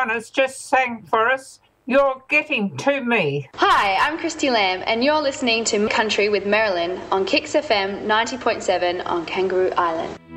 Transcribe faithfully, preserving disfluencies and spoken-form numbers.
has just sang for us, You're Getting To Me. Hi, I'm Christy Lamb, and you're listening to Country with Marilyn on Kicks F M ninety point seven on Kangaroo Island.